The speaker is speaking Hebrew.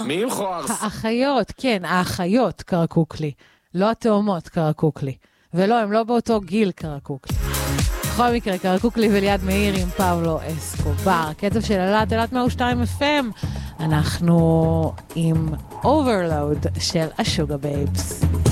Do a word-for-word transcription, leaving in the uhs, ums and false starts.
מי עם חוארס? האחיות, כן, האחיות קרקוק לי. לא התאומות קרקוק לי. ולא, הם לא באותו גיל קרקוק לי. בכל מקרה, קרקוק לי וליד מאיר עם פאולו אסקובר. קצב של אלת, אלת מאה ושתיים אף אם. אנחנו עם Overload של השוגה בייבס.